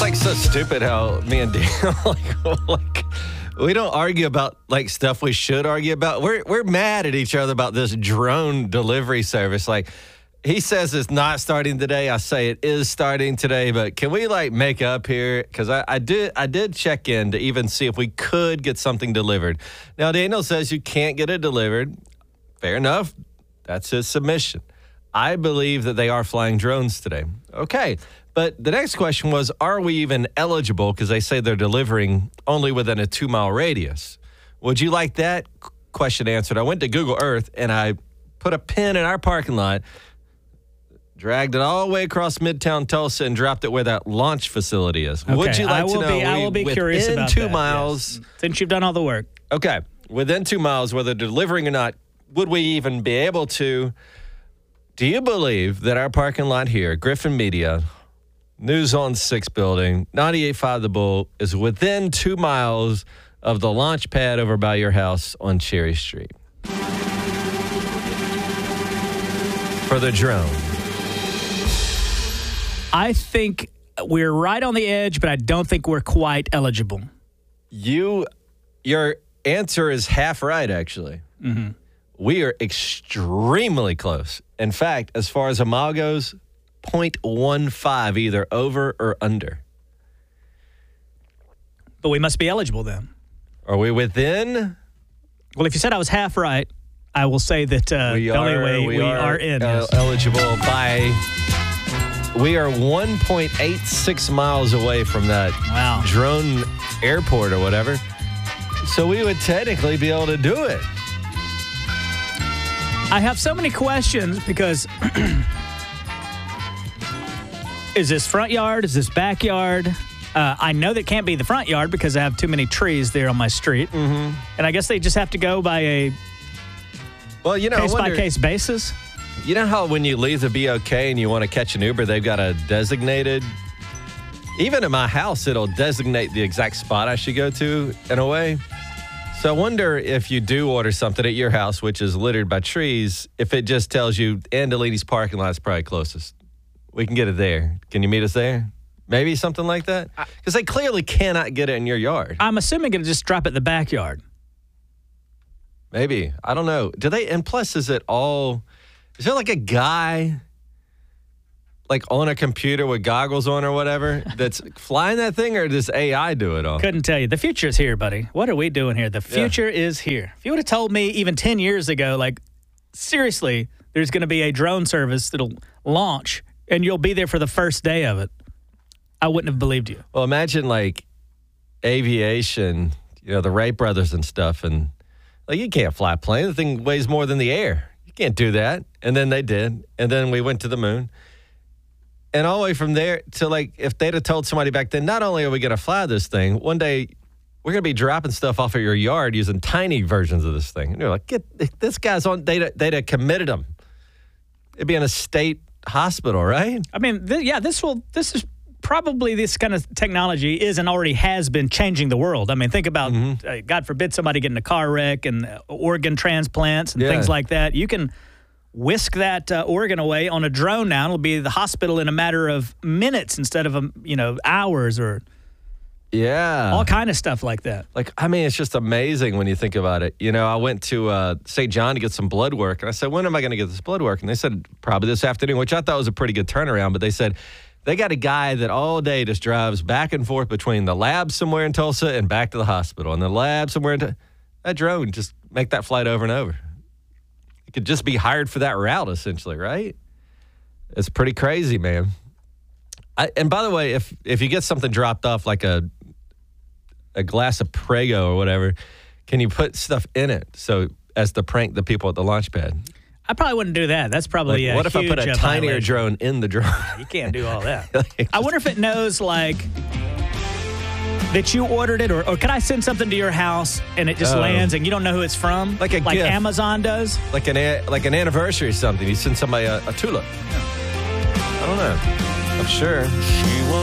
like so stupid how me and Dan like we don't argue about like stuff we should argue about. We're mad at each other about this drone delivery service. Like he says it's not starting today. I say it is starting today. But can we like make up here? Because I did check in to even see if we could get something delivered. Now Daniel says you can't get it delivered. Fair enough. That's his submission. I believe that they are flying drones today. Okay. But the next question was, are we even eligible? Because they say they're delivering only within a 2-mile radius. Would you like that question answered? I went to Google Earth and I put a pin in our parking lot, dragged it all the way across Midtown Tulsa, and dropped it where that launch facility is. Okay, Would you like to know? I will be curious about within 2 that, miles. yes. Since you've done all the work. Okay. Within 2 miles, whether delivering or not, would we even be able to? Do you believe that our parking lot here, Griffin Media, News on 6 building, 98.5 The Bull, is within 2 miles of the launch pad over by your house on Cherry Street? For the drone. I think we're right on the edge, but I don't think we're quite eligible. Your answer is half right, actually. Mm-hmm. We are extremely close. In fact, as far as a mile goes, 0.15, either over or under. But we must be eligible then. Are we within? Well, if you said I was half right, I will say that the only way we are in. Eligible by. We are 1.86 miles away from that drone airport or whatever. So we would technically be able to do it. I have so many questions because is this front yard? Is this backyard? I know that can't be the front yard because I have too many trees there on my street. Mm-hmm. And I guess they just have to go by a case-by-case basis. You know how when you leave the BOK and you want to catch an Uber, they've got a designated, even in my house, it'll designate the exact spot I should go to in a way. So I wonder if you do order something at your house, which is littered by trees, if it just tells you Andolini's parking lot is probably closest. We can get it there. Can you meet us there? Maybe something like that? Because they clearly cannot get it in your yard. I'm assuming it'll just drop at the backyard. Maybe. I don't know. Do they? And plus, is there like a guy like on a computer with goggles on or whatever that's flying that thing, or does AI do it all? Couldn't tell you. The future is here, buddy. What are we doing here? The future is here. If you would have told me even 10 years ago, like, seriously, there's going to be a drone service that'll launch and you'll be there for the first day of it, I wouldn't have believed you. Well, imagine like aviation, the Wright brothers and stuff, and like you can't fly a plane. The thing weighs more than the air. You can't do that. And then they did. And then we went to the moon. And all the way from there to like, if they'd have told somebody back then, not only are we going to fly this thing, one day we're going to be dropping stuff off of your yard using tiny versions of this thing. And you're like, this guy's on, they'd have committed them. It'd be in a state hospital, right? I mean, this is probably this kind of technology is and already has been changing the world. I mean, think about, God forbid, somebody getting a car wreck and organ transplants and things like that. You can whisk that organ away on a drone now. It'll be the hospital in a matter of minutes instead of hours or all kind of stuff like that. Like, I mean, it's just amazing when you think about it. I went to St. John to get some blood work, and I said, when am I going to get this blood work? And they said, probably this afternoon, which I thought was a pretty good turnaround. But they said they got a guy that all day just drives back and forth between the lab somewhere in Tulsa and back to the hospital, and the lab somewhere in that drone, just make that flight over and over. It could just be hired for that route, essentially, right? It's pretty crazy, man. And by the way, if you get something dropped off like a glass of Prego or whatever, can you put stuff in it so as to prank the people at the launch pad? I probably wouldn't do that. That's probably what if I put a tinier drone in the drone? You can't do all that. I wonder if it knows like that you ordered it, or can I send something to your house and it just lands and you don't know who it's from? Like a gift. Amazon does? Like an anniversary or something. You send somebody a tulip. I don't know. I'm sure.